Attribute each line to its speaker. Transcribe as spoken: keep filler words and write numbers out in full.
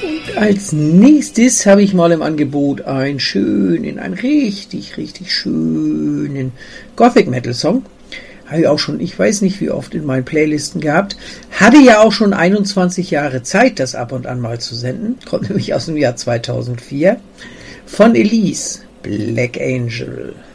Speaker 1: Als nächstes habe ich mal im Angebot einen schönen, einen richtig, richtig schönen Gothic Metal Song. Habe ich auch schon, ich weiß nicht wie oft in meinen Playlisten gehabt. Hatte ja auch schon einundzwanzig Jahre Zeit, das ab und an mal zu senden. Kommt nämlich aus dem Jahr zweitausendvier. Von Elise, Black Angel.